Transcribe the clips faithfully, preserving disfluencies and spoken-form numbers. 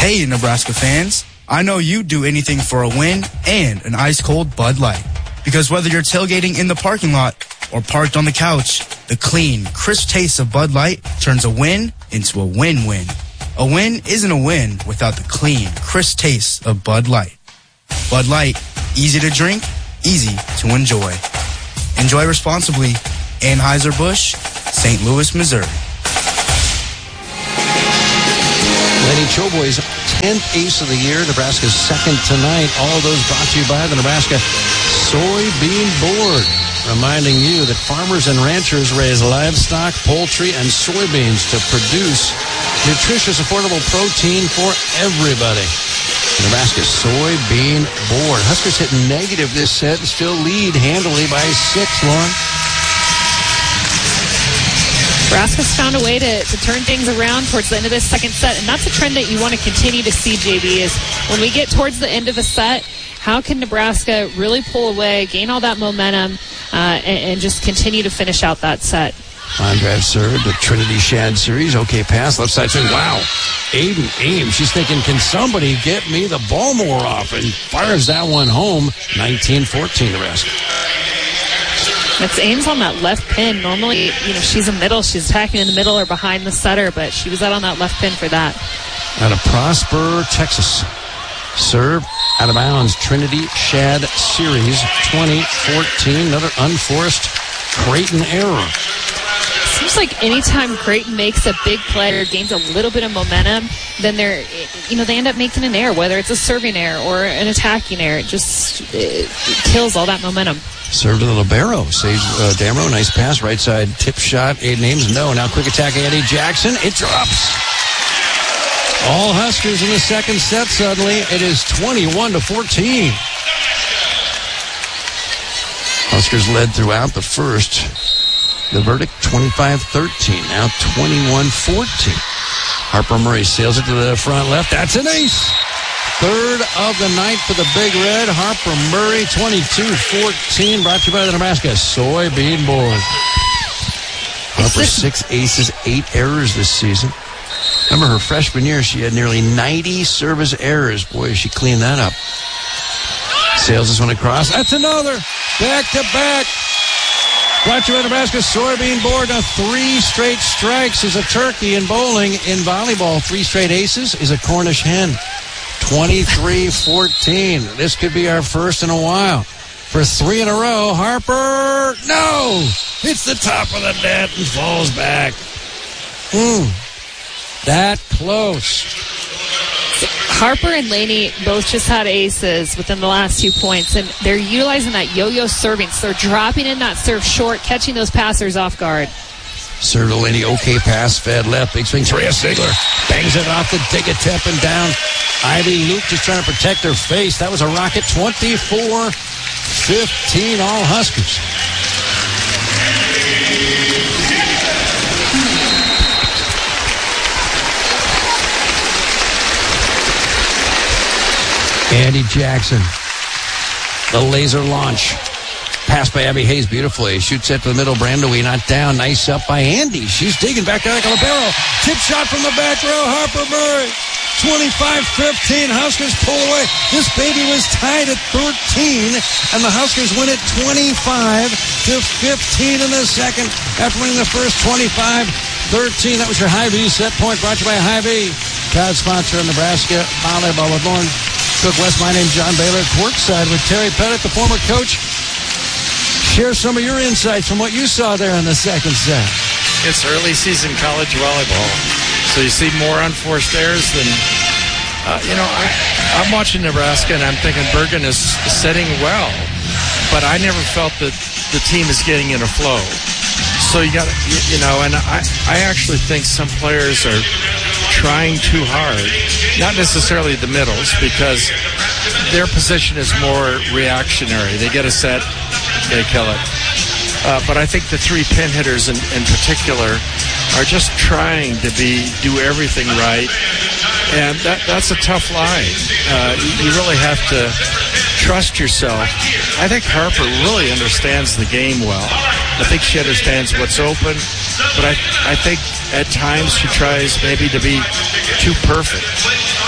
Hey, Nebraska fans. I know you'd do anything for a win and an ice-cold Bud Light. Because whether you're tailgating in the parking lot or parked on the couch, the clean, crisp taste of Bud Light turns a win into a win-win. A win isn't a win without the clean, crisp taste of Bud Light. Bud Light, easy to drink, easy to enjoy. Enjoy responsibly. Anheuser-Busch, Saint Louis, Missouri. Lenny Choboy's tenth ace of the year. Nebraska's second tonight. All those brought to you by the Nebraska Soybean Board. Reminding you that farmers and ranchers raise livestock, poultry, and soybeans to produce nutritious, affordable protein for everybody. Nebraska Soybean Board. Huskers hit negative this set and still lead handily by six, Lauren. Nebraska's found a way to, to turn things around towards the end of this second set, and that's a trend that you want to continue to see, J B, is when we get towards the end of a set, how can Nebraska really pull away, gain all that momentum, uh, and, and just continue to finish out that set? On drive serve, the Trinity Shad series. Okay, pass, left side swing. Wow. Aiden Ames. She's thinking, can somebody get me the ball more often? Fires that one home. nineteen fourteen, Nebraska. It's Ames on that left pin. Normally, you know, she's a middle. She's attacking in the middle or behind the setter, but she was out on that left pin for that. Out of Prosper, Texas. Serve out of bounds. Trinity Shad series. twenty fourteen. Another unforced Creighton error. Seems like anytime Creighton makes a big play or gains a little bit of momentum, then they're, you know, they end up making an error, whether it's a serving error or an attacking error. It just it, it kills all that momentum. Serve to the libero. Sage uh, Damro, nice pass. Right side tip shot. Aiden Ames, no. Now quick attack, Andy Jackson. It drops. All Huskers in the second set suddenly. It is twenty-one to fourteen. Huskers led throughout the first. The verdict, twenty-five thirteen. Now twenty-one fourteen. Harper Murray sails it to the front left. That's an ace. Third of the night for the Big Red. Harper Murray, twenty-two fourteen. Brought to you by the Nebraska Soybean Board. Harper, six aces, eight errors this season. Remember her freshman year, she had nearly ninety service errors. Boy, she cleaned that up. Sails this one across. That's another. Back to back. Brought to you by Nebraska Soybean Board. Now three straight strikes is a turkey in bowling. In volleyball, three straight aces is a Cornish hen. twenty-three fourteen. This could be our first in a while. For three in a row, Harper, no! Hits the top of the net and falls back. Hmm. That close. Harper and Laney both just had aces within the last two points, and they're utilizing that yo-yo serving. So they're dropping in that serve short, catching those passers off guard. Serve to Laney, okay pass, fed left, big swing. Taria Sigler bangs it off the Digatep and down. Ivy Luke just trying to protect her face. That was a rocket. twenty-four fifteen, all Huskers. Andy Jackson. The laser launch. Passed by Abby Hayes beautifully. Shoots it to the middle. Brandowi not down. Nice up by Andy. She's digging back down like a libero. Tip shot from the back row. Harper Murray. twenty-five fifteen. Huskers pull away. This baby was tied at thirteen, and the Huskers win it twenty-five to fifteen in the second after winning the first twenty-five thirteen. That was your Hy-Vee set point brought to you by Hy-Vee. Proud sponsor of Nebraska Volleyball with Lauren Cook West. My name's John Baylor. Courtside with Terry Pettit, the former coach. Share some of your insights from what you saw there in the second set. It's early season college volleyball, so you see more unforced errors than, uh, you know, I, I'm watching Nebraska and I'm thinking Bergen is setting well, but I never felt that the team is getting in a flow. So you got to, you know, and I, I actually think some players are trying too hard, not necessarily the middles, because their position is more reactionary. They get a set, they kill it. Uh, but I think the three pin hitters in, in particular are just trying to be do everything right, and that that's a tough line. Uh, you, you really have to trust yourself. I think Harper really understands the game well. I think she understands what's open, but I I think at times she tries maybe to be too perfect.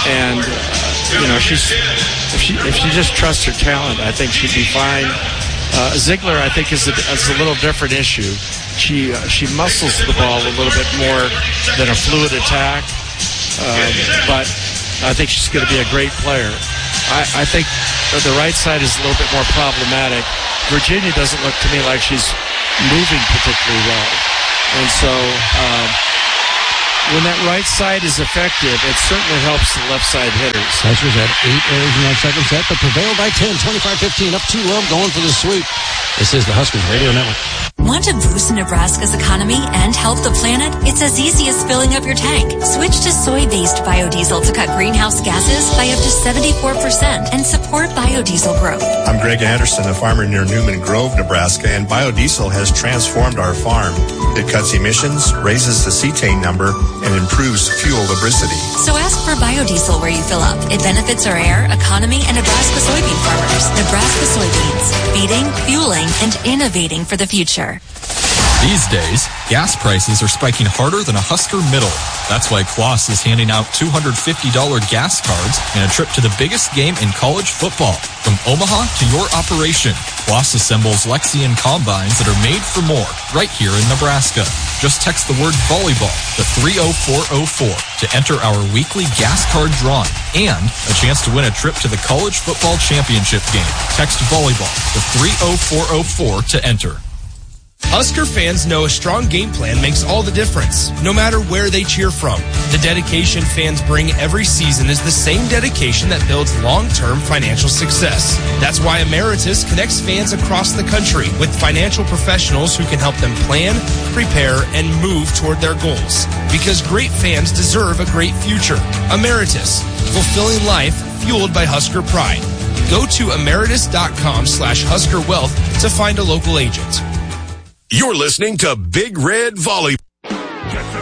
And, uh, you know, she's if she if she just trusts her talent, I think she'd be fine. Uh, Ziegler, I think, is a, is a little different issue. She uh, she muscles the ball a little bit more than a fluid attack, um, but I think she's going to be a great player. I, I think the right side is a little bit more problematic. Virginia doesn't look to me like she's moving particularly well, and so um, when that right side is effective, it certainly helps the left side hitters. Huskers had eight errors in that second set, but prevailed by ten, twenty-five fifteen, up two love, going for the sweep. This is the Huskers Radio Network. Want to boost Nebraska's economy and help the planet? It's as easy as filling up your tank. Switch to soy-based biodiesel to cut greenhouse gases by up to seventy-four percent and support biodiesel growth. I'm Greg Anderson, a farmer near Newman Grove, Nebraska, and biodiesel has transformed our farm. It cuts emissions, raises the cetane number, and improves fuel lubricity. So ask for biodiesel where you fill up. It benefits our air, economy, and Nebraska soybean farmers. Nebraska soybeans, feeding, fueling, and innovating for the future. These days, gas prices are spiking harder than a Husker middle. That's why Kloss is handing out two hundred fifty dollars gas cards and a trip to the biggest game in college football. From Omaha to your operation, Kloss assembles Lexion combines that are made for more right here in Nebraska. Just text the word volleyball to three oh four oh four to enter our weekly gas card drawing and a chance to win a trip to the college football championship game. Text volleyball to three oh four oh four to enter. Husker fans know a strong game plan makes all the difference, no matter where they cheer from. The dedication fans bring every season is the same dedication that builds long-term financial success. That's why Emeritus connects fans across the country with financial professionals who can help them plan, prepare, and move toward their goals. Because great fans deserve a great future. Emeritus, fulfilling life fueled by Husker pride. Go to emeritus.com slash Husker Wealth to find a local agent. You're listening to Big Red Volleyball. Get the